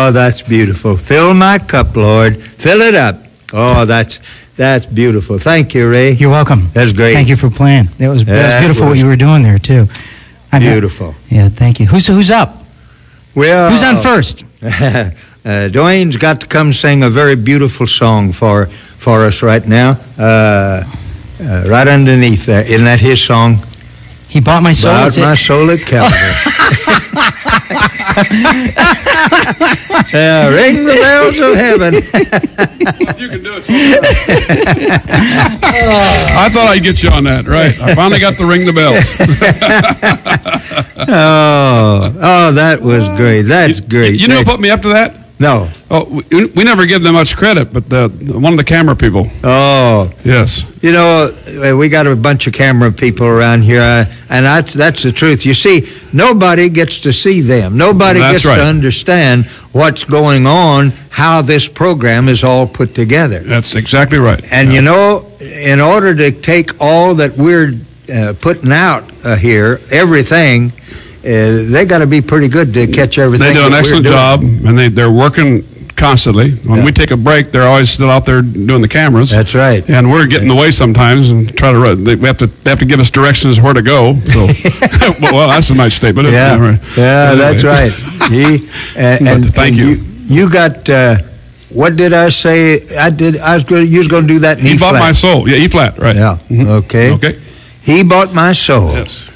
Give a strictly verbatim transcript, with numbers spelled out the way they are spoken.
Oh, that's beautiful. Fill my cup, Lord. Fill it up. Oh, that's that's beautiful. Thank you, Ray. You're welcome. That's great. Thank you for playing. That was, that was That beautiful was what you were doing there, too. I mean, Beautiful. yeah, thank you. Who's who's up? Well, Who's on first? uh, Dwayne's got to come sing a very beautiful song for for us right now. Uh, uh, right underneath there. Isn't that his song? He bought my soul. Bought my soul at Calvary. Yeah, ring the bells of heaven. You can do it. I thought I'd get you on that, right? I finally got to ring the bells. oh, oh, that was great. That's great. You know who put me up to that? No. Oh, we, we never give them much credit, but the, one of the camera people. Oh. Yes. You know, we got a bunch of camera people around here, uh, and that's, that's the truth. You see, nobody gets to see them. Nobody That's gets right. to understand what's going on, how this program is all put together. That's exactly right. And, yeah. you know, in order to take all that we're uh, putting out uh, here, everything, uh, they got to be pretty good to catch everything. They do an that we're excellent doing. job, and they, they're working constantly. When Yeah. we take a break, they're always still out there doing the cameras. That's right. And we're getting in the way sometimes and try to run. They, we have to they have to give us directions where to go. So, well, well, that's a nice statement. isn't Yeah, it? Right. yeah, Anyway. that's right. He, and, and, But thank and you. You got, uh, what did I say? I did. I was going. You was going to do that in He E bought flat. my soul. Yeah, E flat. Right. Yeah. Mhm. Okay. Okay. He bought my soul. Yes.